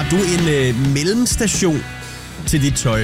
Du er en mellemstation til dit tøj.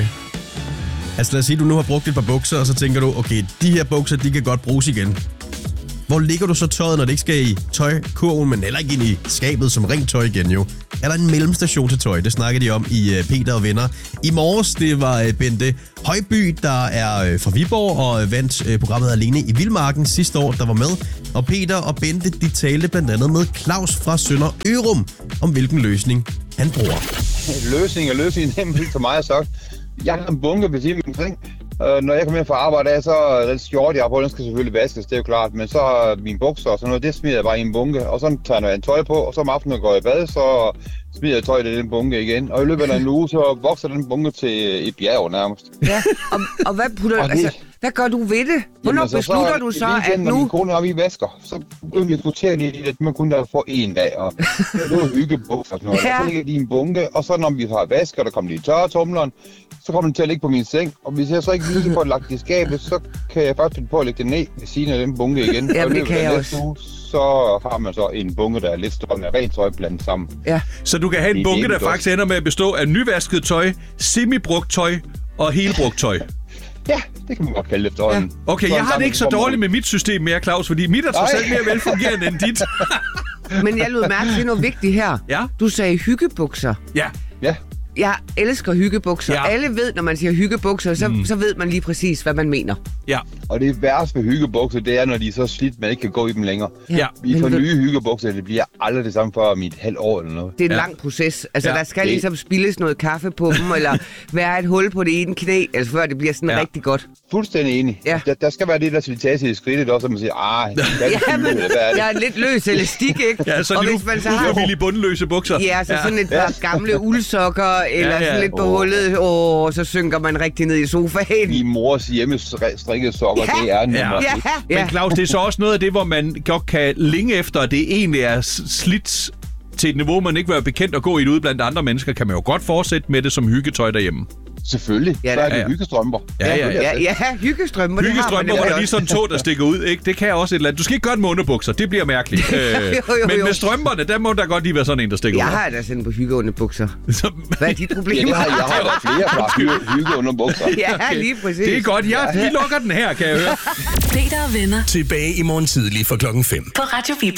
Altså lad os sige, at du nu har brugt et par bukser, og så tænker du, okay, de her bukser, de kan godt bruges igen. Hvor ligger du så tøjet, når det ikke skal i tøjkurven, men heller ikke ind i skabet som rent tøj igen jo? Er der en mellemstation til tøj? Det snakker de om i Peter og Venner. I morges, det var Bente Højby, der er fra Viborg og vandt programmet Alene i Vildmarken sidste år, der var med. Og Peter og Bente, de talte blandt andet med Claus fra Sønder Ørum om hvilken løsning han bruger. Løsningen nemt for mig sagt. Jeg har en bunke ved siden omkring. Når jeg kommer hjem fra arbejde af, så den skjorte, jeg har på, den skal selvfølgelig vaskes, det er jo klart. Men så mine bukser og sådan noget, det smider jeg bare i en bunke. Og så tager jeg en tøj på, og så om aftenen går jeg i bad, så smider jeg tøjet i den bunke igen. Og i løbet af en uge, så vokser den bunke til et bjerg nærmest. Ja, og hvad putter altså, hvad gør du ved det? Hvornår beslutter du så, at nu... Når min kone har vi vasker, så diskuterer de, at man kun der får en dag, og det er hyggebukser og sådan noget. Ja. Så ligger de i en bunke, og så når vi har vasker, der kommer de i tørretumleren, så kommer den til at ligge på min seng, og hvis jeg så ikke lige får lagt det i skabet, så kan jeg faktisk finde på at lægge det ned ved siden af den bunke igen. Ja, det kan jeg også. Uge, så har man så en bunke, der er lidt større med rent tøj blandet sammen. Ja. Så du kan have en bunke, der faktisk ender med at bestå af nyvasket tøj, semibrugt tøj og helbrugt tøj. Ja, det kan man godt kalde det efterhånden. Ja. Okay, jeg har det ikke så dårligt med mit system mere, Claus, fordi mit er trods alt mere velfungerende end dit. Men jeg lød mærke til noget vigtigt her. Ja? Du sagde hyggebukser. Ja. Ja. Jeg elsker hyggebukser. Ja. Alle ved, når man siger hyggebukser, så ved man lige præcis, hvad man mener. Ja. Og det værste ved hyggebukser, det er, når de er så slidt, man ikke kan gå i dem længere. Ja. Vi får nye hyggebukser, det bliver aldrig det samme for om et halvt år eller noget. Det er en lang proces. Altså, der skal ligesom spildes noget kaffe på dem, eller være et hul på det ene knæ, altså før det bliver sådan rigtig godt. Fuldstændig enig. Ja. Der skal være det der silitage i skridtet også, at man siger, men jeg er lidt løs elastik, ikke? Ja, så og nu hvis man så har vildt bundløse bukser. Ja, så sådan et par gamle uldsokker, eller sådan lidt på hullet, så synker man rigtig ned i sofaen. Min mors hjemmestrikkede sokker, det er nummer 1. Men Claus, det er så også noget af det, hvor man godt kan længe efter, at det egentlig er slidt til et niveau, man ikke vil være bekendt at gå i det ude blandt andre mennesker, kan man jo godt fortsætte med det som hyggetøj derhjemme. Selvfølgelig. Så er det hyggestrømper. Ja, hyggestrømper. Hyggestrømper, hvor der lige sådan to, der stikker ud, ikke? Det kan også et eller andet. Du skal ikke gøre det med underbukser, det bliver mærkeligt. Men med strømperne, der må der godt lige være sådan en, der stikker ud. Jeg har da sådan på hyggeunderbukser. Hvad er dit problem? Jeg har da flere fra hyggeunderbukser. Ja, lige præcis. Det er godt. Ja, vi lukker den her, kan jeg høre. Peter og Venner. Tilbage i morgen tidlig fra 5:00. På Radio Viborg.